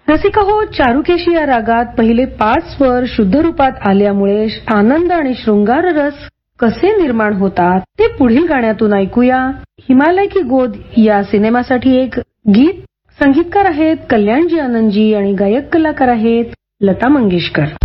रसिका हो, चारुकेशी या रागात पहिले 5 स्वर शुद्ध रूपात आल्यामुळे आनंद आणि शृंगार रस कसे निर्माण होतात ते पुढील गाण्यातून ऐकूया. हिमालय की गोद या सिनेमासाठी एक गीत. संगीतकार आहेत कल्याणजी आनंदजी आणि गायक कलाकार आहेत लता मंगेशकर.